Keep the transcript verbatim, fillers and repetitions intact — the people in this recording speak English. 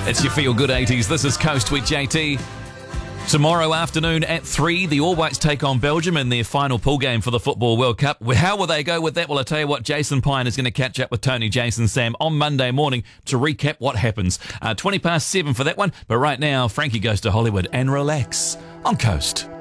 It's your Feel Good eighties. This is Coast with J T. Tomorrow afternoon at three, the All Whites take on Belgium in their final pool game for the Football World Cup. How will they go with that? Well, I'll tell you what, Jason Pine is going to catch up with Tony, Jason, Sam on Monday morning to recap what happens. Uh, twenty past seven for that one, but right now, Frankie goes to Hollywood and relax on Coast.